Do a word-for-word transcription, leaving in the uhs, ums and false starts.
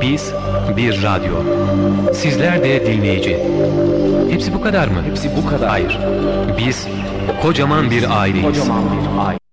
Biz bir radyo. Sizler de dinleyici. Hepsi bu kadar mı? Hepsi bu kadar. Hayır. Biz kocaman bir aileyiz. Kocaman bir aile.